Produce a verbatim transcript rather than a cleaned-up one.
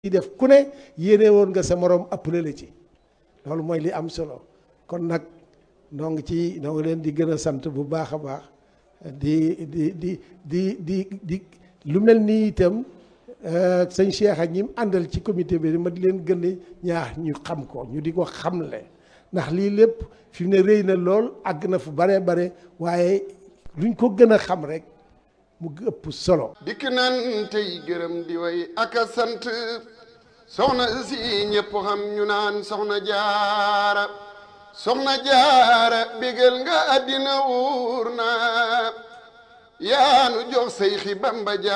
di def ku ne yéene woon nga sa morom appelé la ci loolu mooy li am solo kon nag noo ngi ci noo ngi leen di gën a sant bu baax a baax di di di di di di lu mel nii itam sëñ Cheikh ak ñi mu àndal ci comité bi ma di leen gën a ñaax ñu xam ko ñu di ko xamle ndax lii lépp fi mu ne rëy na lool àgg na fu bare bare waaye luñ ko gën a xam rek mu ëpp solo. dikk nan tey gërëm di way ak a sant soxna si ñëpp xam ñu naan soxna jaara soxna jaara bégal nga àddina wuur na yaanu jox say xi Bamba